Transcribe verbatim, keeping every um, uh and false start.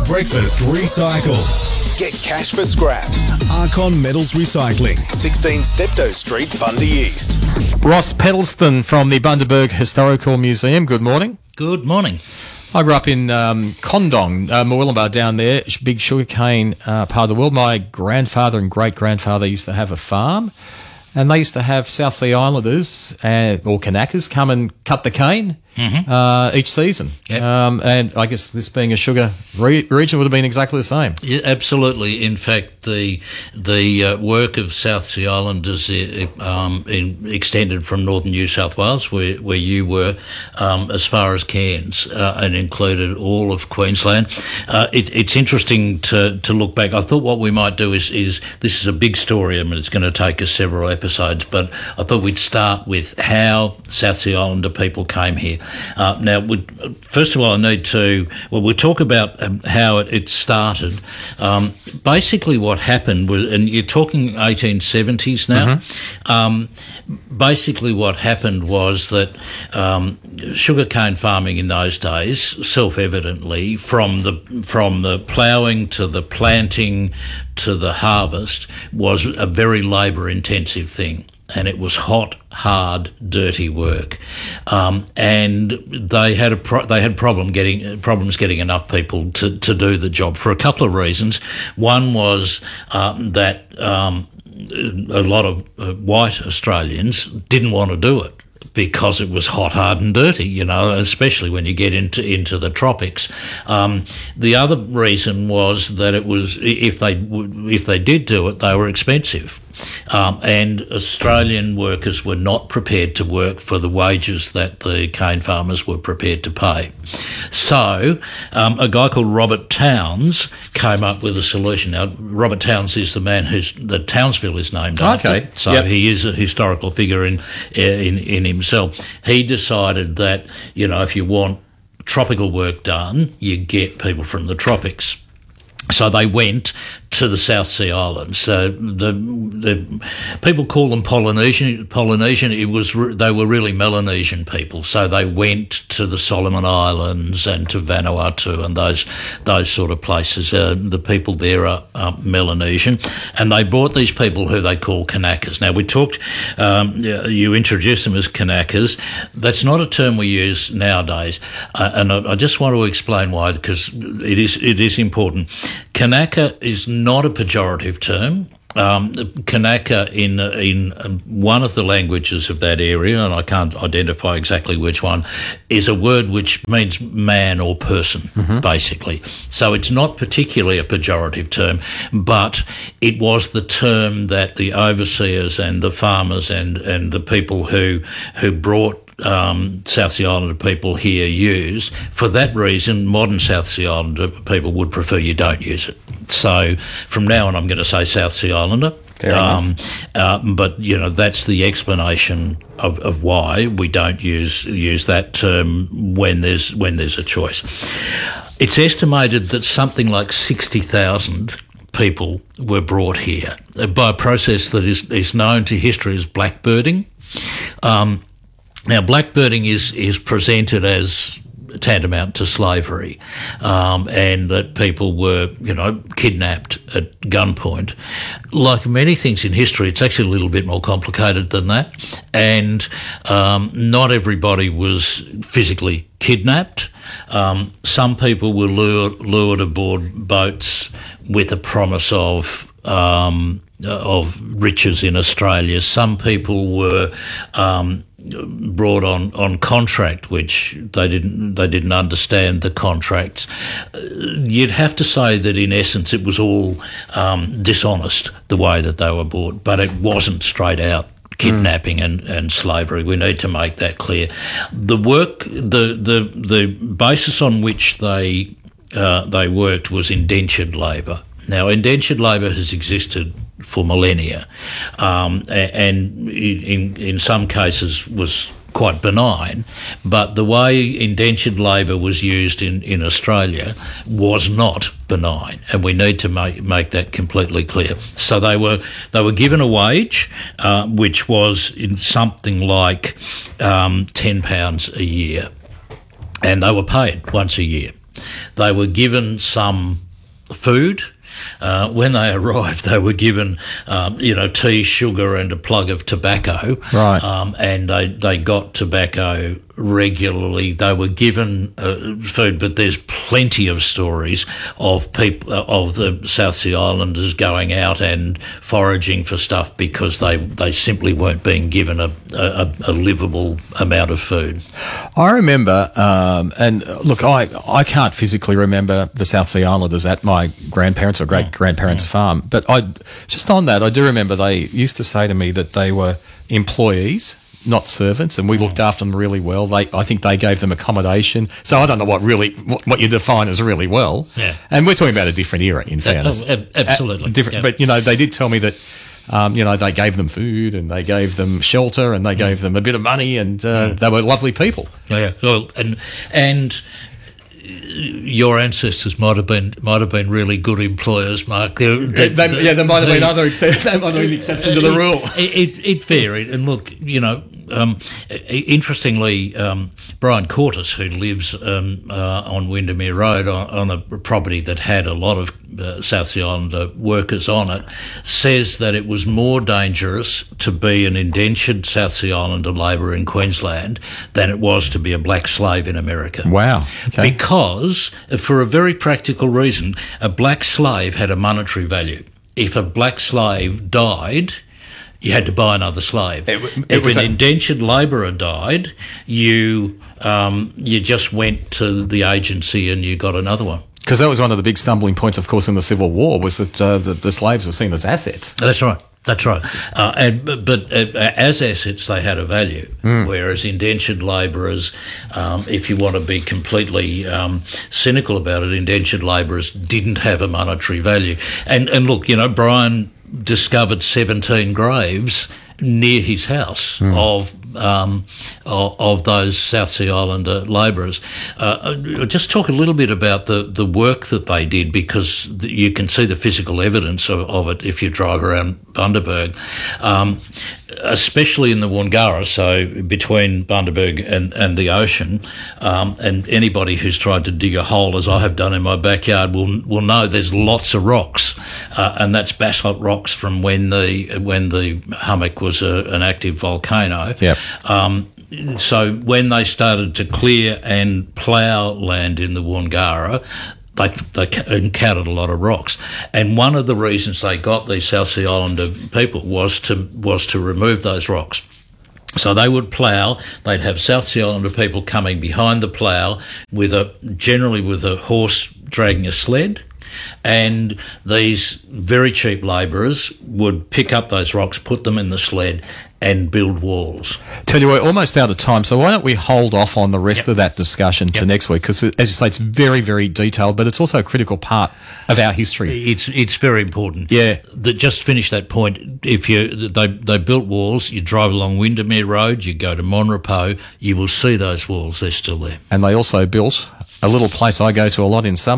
Breakfast Recycle. Get cash for scrap. Archon Metals Recycling, sixteen Steptoe Street, Bundy East. Ross Pedalston from the Bundaberg Historical Museum. Good morning. Good morning. I grew up in um, Condong, uh, Murwillumbah down there, big sugarcane uh, part of the world. My grandfather and great-grandfather used to have a farm, and they used to have South Sea Islanders uh, or Kanakas come and cut the cane mm-hmm. uh, each season. Yep. Um, and I guess this being a sugar re- region would have been exactly the same. Yeah, absolutely. In fact, the the uh, work of South Sea Islanders uh, um, in, extended from northern New South Wales, where, where you were, um, as far as Cairns, uh, and included all of Queensland. Uh, it, it's interesting to, to look back. I thought what we might do is, is, this is a big story, I mean, it's going to take us several episodes, but I thought we'd start with how South Sea Islander people came here. Uh, now, we, first of all, I need to, well, we'll talk about um, how it, it started. Um, basically what happened was, and you're talking eighteen seventies now, mm-hmm. um, basically what happened was that um, sugarcane farming in those days, self-evidently, from the, from the ploughing to the planting to the harvest, was a very labour-intensive thing. And it was hot, hard, dirty work, um, and they had a pro- they had problem getting problems getting enough people to, to do the job for a couple of reasons. One was um, that um, a lot of uh, white Australians didn't want to do it, because it was hot, hard and dirty, you know, especially when you get into into the tropics. Um, the other reason was that it was, if they if they did do it, they were expensive. Um, and Australian workers were not prepared to work for the wages that the cane farmers were prepared to pay. So um, a guy called Robert Towns came up with a solution. Now, Robert Towns is the man who's that Townsville is named after. Okay. So yep. he is a historical figure in, in in himself. He decided that, you know, if you want tropical work done, you get people from the tropics. So they went to the South Sea Islands. So the the people call them Polynesian. Polynesian. It was they were really Melanesian people. So they went to the Solomon Islands and to Vanuatu and those those sort of places. Uh, the people there are, are Melanesian, and they brought these people who they call Kanakas. Now we talked. Um, you introduced them as Kanakas. That's not a term we use nowadays, uh, and I, I just want to explain why, because it is it is important. Kanaka is not a pejorative term. Um, Kanaka in in one of the languages of that area, and I can't identify exactly which one, is a word which means man or person, mm-hmm. basically. So it's not particularly a pejorative term, but it was the term that the overseers and the farmers and, and the people who who brought Um, South Sea Islander people here use. For that reason, modern South Sea Islander people would prefer you don't use it. So from now on, I'm going to say South Sea Islander. Um, uh, but, you know, that's the explanation of, of why we don't use use that term when there's when there's a choice. It's estimated that something like sixty thousand people were brought here by a process that is, is known to history as blackbirding. Um, Now, blackbirding is, is presented as tantamount to slavery, um, and that people were, you know, kidnapped at gunpoint. Like many things in history, it's actually a little bit more complicated than that, and um, not everybody was physically kidnapped. Um, some people were lured, lured aboard boats with a promise of um, of riches in Australia. Some people were um, brought on, on contract, which they didn't they didn't understand the contracts. You'd have to say that in essence it was all um, dishonest the way that they were bought, but it wasn't straight out kidnapping mm. and, and slavery. We need to make that clear. The work, the the the basis on which they uh, they worked was indentured labour. Now, indentured labour has existed for millennia, um, and in in some cases was quite benign, but the way indentured labour was used in, in Australia was not benign, and we need to make make that completely clear. So they were they were given a wage, uh, which was in something like um, ten pounds a year, and they were paid once a year. They were given some food. Uh, when they arrived, they were given, um, you know, tea, sugar, and a plug of tobacco. Right. Um, and they, they got tobacco regularly. They were given uh, food, but there's plenty of stories of people uh, of the South Sea Islanders going out and foraging for stuff because they, they simply weren't being given a, a, a livable amount of food. I remember, um, and look, I, I can't physically remember the South Sea Islanders at my grandparents' or great grandparents' yeah. farm, but I just on that, I do remember they used to say to me that they were employees, not servants, and we looked after them really well. They, I think they gave them accommodation. So I don't know what really what, what you define as really well. Yeah. And we're talking about a different era, in fairness. Uh, absolutely. Uh, different, yep. But, you know, they did tell me that, um, you know, they gave them food and they gave them shelter and they gave mm. them a bit of money and uh, mm. they were lovely people. Yeah. Well, and and your ancestors might have been might have been really good employers, Mark. They're, they're, they, the, yeah, there might have the, been other exceptions. They might have been exception to the rule. It, it, it varied, and look, you know, um, interestingly, um, Brian Cortis, who lives um, uh, on Windermere Road on, on a property that had a lot of uh, South Sea Islander workers on it, says that it was more dangerous to be an indentured South Sea Islander labourer in Queensland than it was to be a black slave in America. Wow. Okay. Because, for a very practical reason, a black slave had a monetary value. If a black slave died, you had to buy another slave. It, it if an a- indentured labourer died, you um, you just went to the agency and you got another one. Because that was one of the big stumbling points, of course, in the Civil War, was that uh, the, the slaves were seen as assets. That's right. That's right. Uh, and, but but uh, as assets, they had a value, mm. whereas indentured labourers, um, if you want to be completely um, cynical about it, indentured labourers didn't have a monetary value. And, and look, you know, Brian discovered seventeen graves near his house mm. of, um, of of those South Sea Islander labourers. Uh, just talk a little bit about the, the work that they did, because you can see the physical evidence of, of it if you drive around Bundaberg, um, especially in the Woongarra, so between Bundaberg and, and the ocean. Um, and anybody who's tried to dig a hole, as I have done in my backyard, will will know there's lots of rocks, uh, and that's basalt rocks from when the when the hummock was a, an active volcano. Yep. Um, so when they started to clear and plough land in the Woongarra, They, they encountered a lot of rocks, and one of the reasons they got these South Sea Islander people was to was to remove those rocks. So they would plough. They'd have South Sea Islander people coming behind the plough with a generally with a horse dragging a sled, and these very cheap labourers would pick up those rocks, put them in the sled, and build walls. Tell you, we're almost out of time, so why don't we hold off on the rest yep. of that discussion yep. to next week? Because, as you say, it's very, very detailed, but it's also a critical part of our history. It's it's very important. Yeah. The, just finish that point. If you they they built walls, you drive along Windermere Road, you go to Monrepos, you will see those walls. They're still there. And they also built a little place I go to a lot in summer.